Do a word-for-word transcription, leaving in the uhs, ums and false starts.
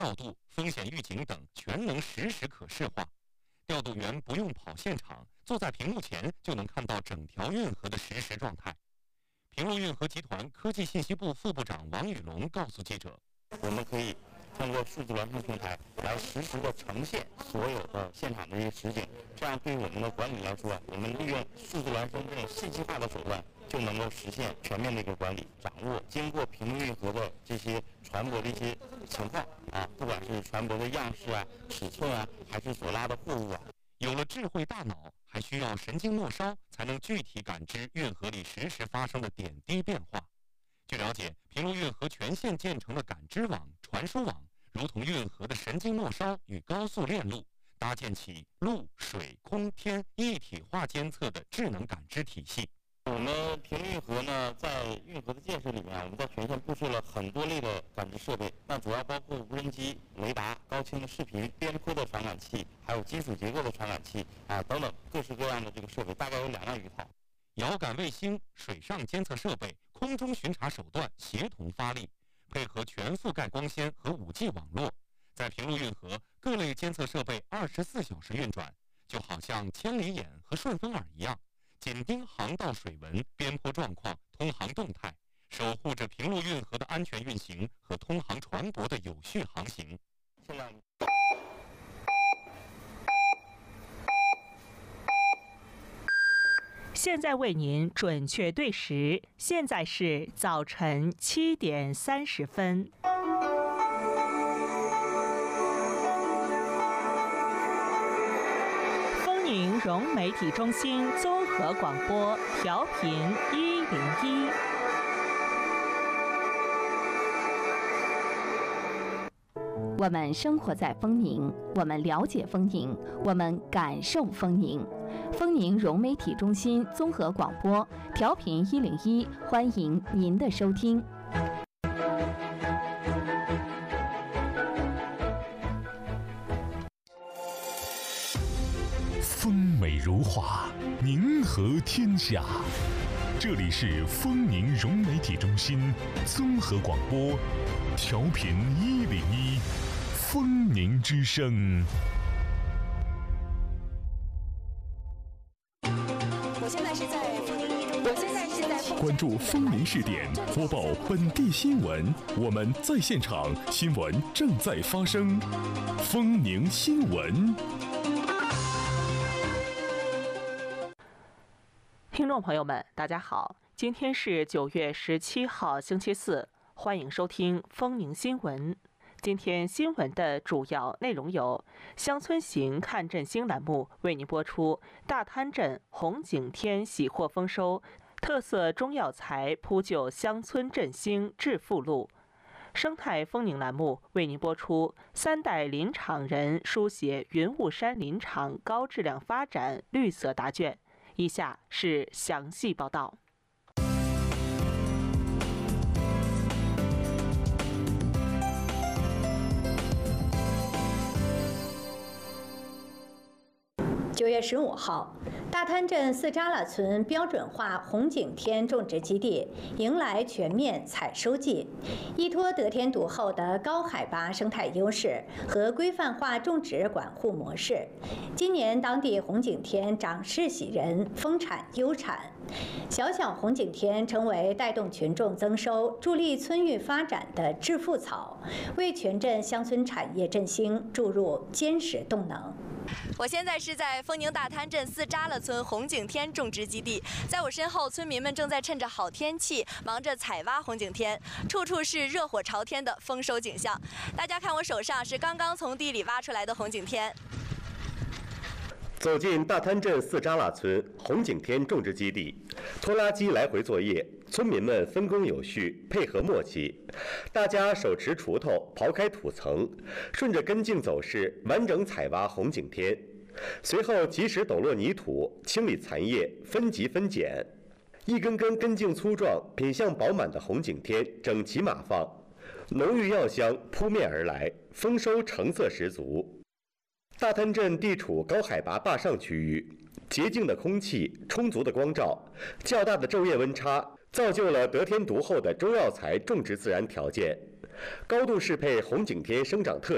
调度、风险预警等全能实时可视化。调度员不用跑现场，坐在屏幕前就能看到整条运河的实时状态。平陆运河集团科技信息部副部长王宇龙告诉记者：“ 我们可以通过数字孪生平台来实时的呈现所有的现场的一些实景，这样对于我们的管理来说，我们利用数字孪生这种信息化的手段，就能够实现全面的一个管理，掌握经过平陆运河的这些船舶的一些情况啊，不管是船舶的样式啊、尺寸啊，还是所拉的货物啊。 有了智慧大脑，还需要神经末梢，才能具体感知运河里实时发生的点滴变化。据了解，平陆运河全线建成的感知网、传输网，如同运河的神经末梢与高速链路，搭建起陆、水、空、天一体化监测的智能感知体系。 我们平陆运河呢，在运河的建设里面，我们在全线布置了很多类的感知设备，那主要包括无人机、雷达、高清的视频、边坡的传感器，还有金属结构的传感器啊等等各式各样的这个设备，大概有两万余套。 遥感卫星、水上监测设备、空中巡查手段协同发力，配合全覆盖光纤和 五 G 网络，在平陆运河各类监测设备二十四小时运转，就好像千里眼和顺风耳一样，紧盯航道水文、边坡状况、通航动态，守护着平陆运河的安全运行和通航船舶的有序航行。 现在现在为您准确对时，现在是早晨七点三十分。丰宁融媒体中心综合广播调频一零一。 我们生活在丰宁，我们了解丰宁，我们感受丰宁。丰宁融媒体中心综合广播调频一零一，欢迎您的收听。 风美如画，宁和天下。这里是丰宁融媒体中心综合广播调频一零一，丰宁之声。 我现在是在丰宁一中，我现在是在关注丰宁视点，播报本地新闻，我们在现场，新闻正在发生。丰宁新闻。 听众朋友们，大家好，今天是九月十七号，星期四，欢迎收听丰宁新闻。今天新闻的主要内容有：乡村行看振兴栏目为您播出大滩镇红景天喜获丰收，特色中药材铺就乡村振兴致富路；生态丰宁栏目为您播出三代林场人书写云雾山林场高质量发展绿色答卷。以下是详细报道。 九月十五号，大滩镇四扎拉村标准化红景天种植基地迎来全面采收季。依托得天独厚的高海拔生态优势和规范化种植管护模式，今年当地红景天长势喜人，丰产优产。小小红景天成为带动群众增收、助力村域发展的致富草，为全镇乡村产业振兴注入坚实动能。 我现在是在丰宁大滩镇四扎拉村红景天种植基地，在我身后，村民们正在趁着好天气忙着采挖红景天，处处是热火朝天的丰收景象。大家看我手上是刚刚从地里挖出来的红景天。 走进大滩镇四扎拉村红景天种植基地，拖拉机来回作业，村民们分工有序，配合默契。大家手持锄头刨开土层，顺着根茎走势完整采挖红景天，随后及时抖落泥土，清理残叶，分级分拣。一根根根茎粗壮、品相饱满的红景天整齐码放，浓郁药香扑面而来，丰收成色十足。大滩镇地处高海拔坝上区域，洁净的空气、充足的光照、较大的昼夜温差，造就了得天独厚的中药材种植自然条件，高度适配红景天生长特